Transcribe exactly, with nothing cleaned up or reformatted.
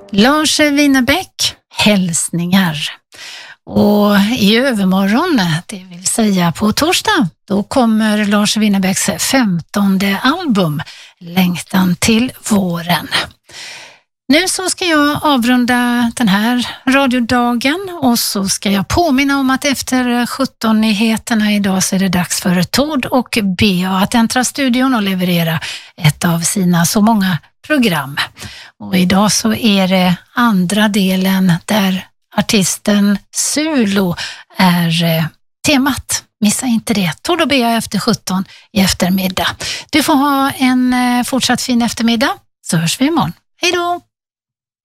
Lars Winnerbäck, hälsningar. Och i övermorgon, det vill säga på torsdag, då kommer Lars Winnerbäcks femtonde album, Längtan till våren. Nu så ska jag avrunda den här radiodagen och så ska jag påminna om att efter sjutton-nyheterna idag så är det dags för Tord och Bea att äntra studion och leverera ett av sina så många program. Och idag så är det andra delen där artisten Sulo är eh, temat. Missa inte det. Tord och Bea efter sjutton i eftermiddag. Du får ha en eh, fortsatt fin eftermiddag, så hörs vi imorgon. Hej då!